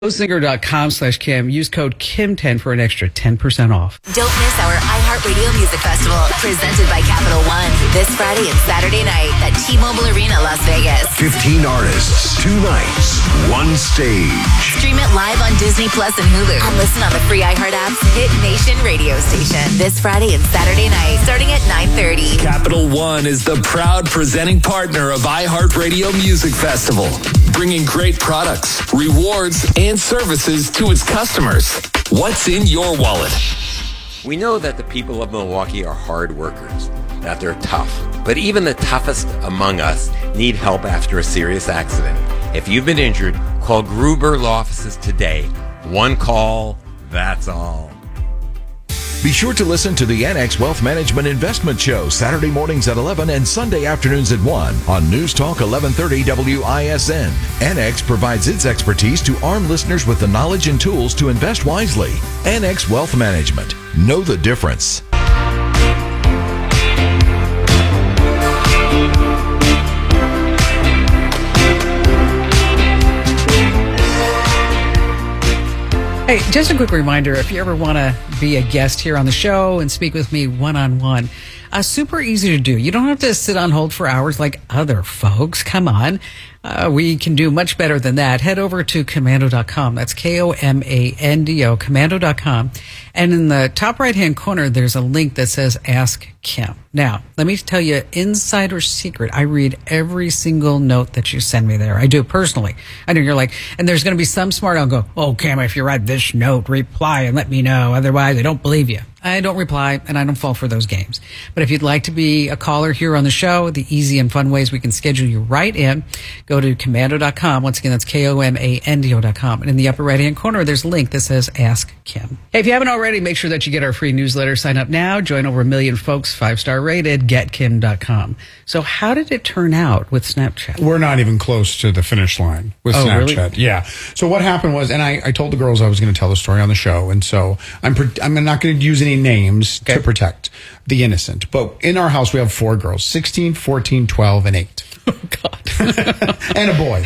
Singer.com/Kim. Use code Kim10 for an extra 10% off. Don't miss our iHeartRadio Music Festival, presented by Capital One, this Friday and Saturday night at T-Mobile Arena, Las Vegas. 15 artists, 2 nights, 1 stage. Stream it live on Disney Plus and Hulu, and listen on the free iHeart app's Hit Nation radio station. This Friday and Saturday night, starting at 9:30. Capital One is the proud presenting partner of iHeartRadio Music Festival, bringing great products, rewards, and services to its customers. What's in your wallet? We know that the people of Milwaukee are hard workers, that they're tough. But even the toughest among us need help after a serious accident. If you've been injured, call Gruber Law Offices today. 1 call, that's all. Be sure to listen to the Annex Wealth Management Investment Show Saturday mornings at 11 and Sunday afternoons at 1 on News Talk 1130 WISN. Annex provides its expertise to arm listeners with the knowledge and tools to invest wisely. Annex Wealth Management. Know the difference. Hey, just a quick reminder, if you ever want to be a guest here on the show and speak with me one-on-one, super easy to do. You don't have to sit on hold for hours like other folks. Come on. We can do much better than that. Head over to Komando.com. That's Komando, Komando.com. And in the top right-hand corner, there's a link that says Ask Kim. Now, let me tell you, insider secret, I read every single note that you send me there. I do personally. I know you're like, and there's going to be some smart, I'll go, oh, Kim, if you write this note, reply and let me know. Otherwise, I don't believe you. I don't reply, and I don't fall for those games. But if you'd like to be a caller here on the show, the easy and fun ways we can schedule you right in, go to Komando.com. Once again, that's Komando.com. And in the upper right-hand corner, there's a link that says Ask Kim. Hey, if you haven't already, make sure that you get our free newsletter. Sign up now. Join over 1 million folks, 5-star rated, getkim.com. So how did it turn out with Snapchat? We're not even close to the finish line with Snapchat. Really? Yeah. So what happened was, and I told the girls I was going to tell the story on the show, and so I'm not going to use any names to protect the innocent. But in our house, we have 4 girls, 16, 14, 12, and 8. Oh, God. And a boy.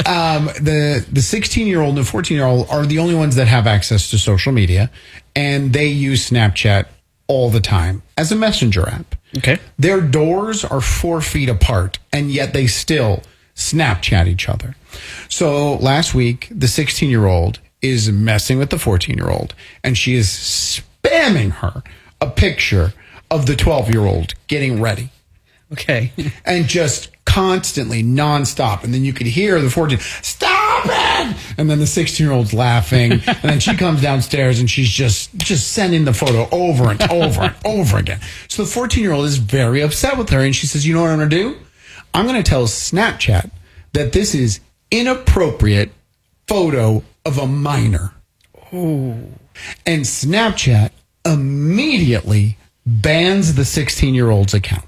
The 16-year-old and the 14-year-old are the only ones that have access to social media, and they use Snapchat all the time as a messenger app. Okay. Their doors are 4 feet apart, and yet they still Snapchat each other. So last week, the 16-year-old is messing with the 14-year-old, and she is spamming her a picture of the 12-year-old getting ready. Okay. And just constantly, nonstop. And then you could hear the 14, stop it! And then the 16-year-old's laughing. And then she comes downstairs and she's just sending the photo over and over and over again. So the 14-year-old is very upset with her. And she says, you know what I'm going to do? I'm going to tell Snapchat that this is inappropriate photo of a minor. Ooh. And Snapchat immediately bans the 16-year-old's account.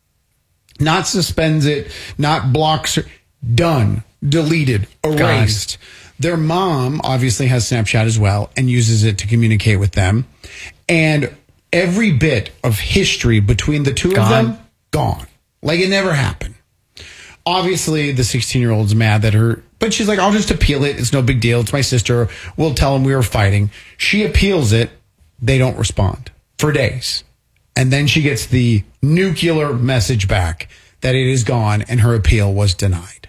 Not suspends it, not blocks her. Done. Deleted. Erased. Their mom obviously has Snapchat as well and uses it to communicate with them. And every bit of history between the two of them, gone. Like it never happened. Obviously, the 16-year-old's mad that but she's like, I'll just appeal it. It's no big deal. It's my sister. We'll tell them we were fighting. She appeals it. They don't respond for days. And then she gets the nuclear message back that it is gone and her appeal was denied.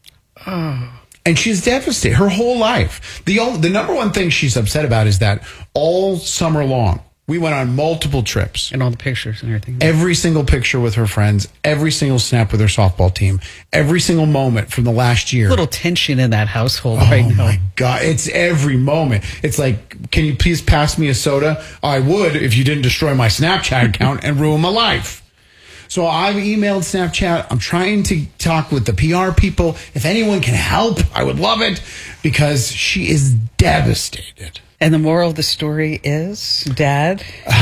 Oh. And she's devastated her whole life. The number one thing she's upset about is that all summer long, we went on multiple trips. And all the pictures and everything. Every single picture with her friends, every single snap with her softball team, every single moment from the last year. A little tension in that household right now. Oh, my God. It's every moment. It's like, can you please pass me a soda? I would if you didn't destroy my Snapchat account and ruin my life. So I've emailed Snapchat. I'm trying to talk with the PR people. If anyone can help, I would love it because she is devastated. And the moral of the story is, Dad?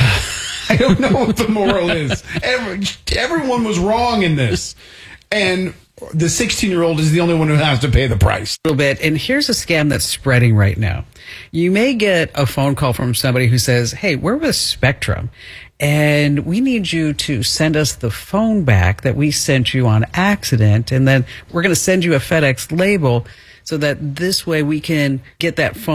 I don't know what the moral is. Everyone was wrong in this. And the 16-year-old is the only one who has to pay the price. A little bit. And here's a scam that's spreading right now. You may get a phone call from somebody who says, hey, we're with Spectrum, and we need you to send us the phone back that we sent you on accident, and then we're going to send you a FedEx label so that this way we can get that phone